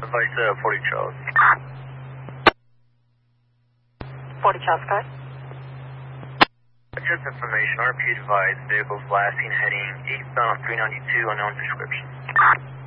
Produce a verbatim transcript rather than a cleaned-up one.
Advice uh, forty Charles. forty Charles, go ahead. Just information, R P advised, vehicles last seen heading eastbound three ninety-two, unknown description.